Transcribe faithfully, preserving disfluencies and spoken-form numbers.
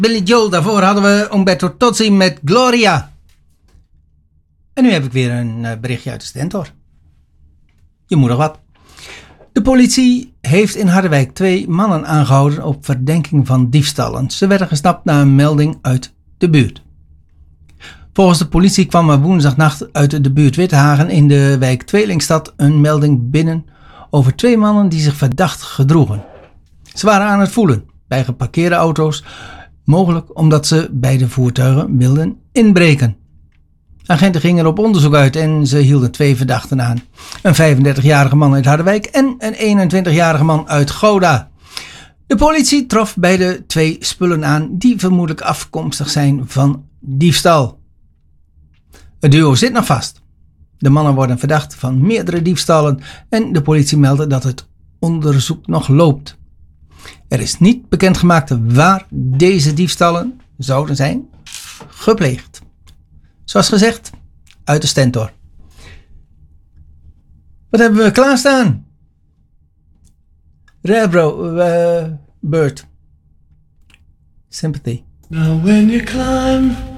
Billy Joel, daarvoor hadden we Umberto Tozzi met Gloria. En nu heb ik weer een berichtje uit de Stentor. Je moet nog wat. De politie heeft in Harderwijk twee mannen aangehouden op verdenking van diefstallen. Ze werden gesnapt na een melding uit de buurt. Volgens de politie kwam er woensdagnacht uit de buurt Wittehagen in de wijk Tweelingstad een melding binnen over twee mannen die zich verdacht gedroegen. Ze waren aan het voelen bij geparkeerde auto's, mogelijk omdat ze beide voertuigen wilden inbreken. Agenten gingen er op onderzoek uit en ze hielden twee verdachten aan. Een vijfendertigjarige man uit Harderwijk en een eenentwintigjarige man uit Gouda. De politie trof bij de twee spullen aan die vermoedelijk afkomstig zijn van diefstal. Het duo zit nog vast. De mannen worden verdacht van meerdere diefstallen en de politie meldde dat het onderzoek nog loopt. Er is niet bekendgemaakt waar deze diefstallen zouden zijn gepleegd. Zoals gezegd, uit de Stentor. Wat hebben we klaarstaan? Rebro, uh, Bird. Sympathy. Now when you climb